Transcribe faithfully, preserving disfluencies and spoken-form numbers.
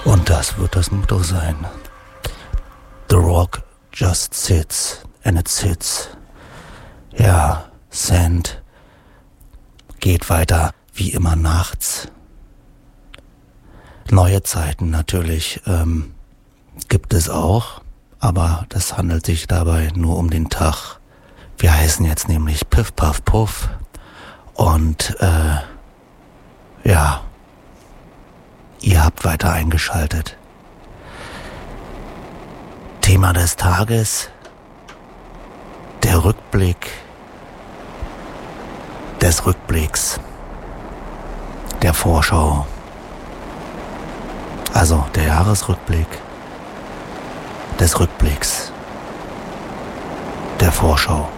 Und das wird das Motto sein. The rock just sits and it sits. Ja, Sand geht weiter wie immer nachts. Neue Zeiten natürlich ähm, gibt es auch, aber das handelt sich dabei nur um den Tag. Wir heißen jetzt nämlich Piff Puff Puff und äh, ja, ihr habt weiter eingeschaltet. Thema des Tages, der Rückblick des Rückblicks, der Vorschau, also der Jahresrückblick, des Rückblicks, der Vorschau.